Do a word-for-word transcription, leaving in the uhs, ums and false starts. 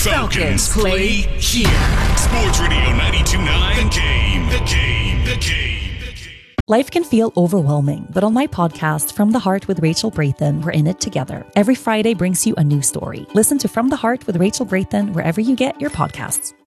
Falcons play here. Sports Radio ninety-two point nine, The Game, The Game, The Game. Life can feel overwhelming, but on my podcast, From the Heart with Rachel Braithen, we're in it together. Every Friday brings you a new story. Listen to From the Heart with Rachel Braithen wherever you get your podcasts.